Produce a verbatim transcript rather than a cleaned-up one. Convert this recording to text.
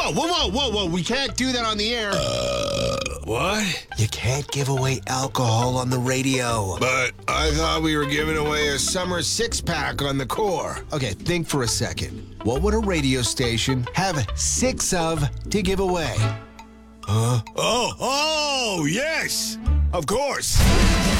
Whoa, whoa, whoa, whoa, whoa. We can't do that on the air. Uh, what? You can't give away alcohol on the radio. But I thought we were giving away a summer six-pack on the core. Okay, think for a second. What would a radio station have six of to give away? Huh? Oh, oh, yes! Of course!